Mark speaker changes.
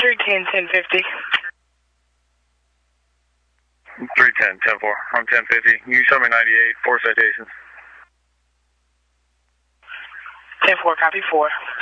Speaker 1: 310, 1050.
Speaker 2: 310, 10-4. I'm 1050. You show me 98, 4 citations.
Speaker 1: 10-4, copy 4.